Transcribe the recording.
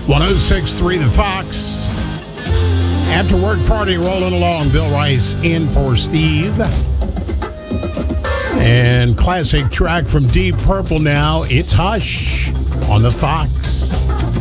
106.3 The Fox. After work party rolling along. Bill Rice in for Steve. And classic track from Deep Purple now. It's Hush on The Fox.